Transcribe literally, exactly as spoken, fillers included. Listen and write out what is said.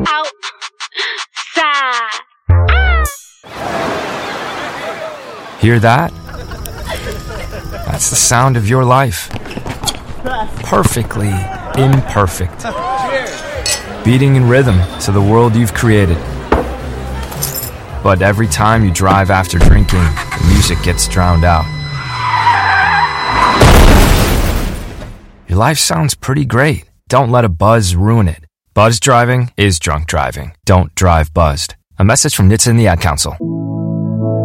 outside. Hear that? That's the sound of your life. Perfectly imperfect. Beating in rhythm to the world you've created. But every time you drive after drinking, the music gets drowned out. Your life sounds pretty great. Don't let a buzz ruin it. Buzz driving is drunk driving. Don't drive buzzed. A message from N H T S A and the Ad Council.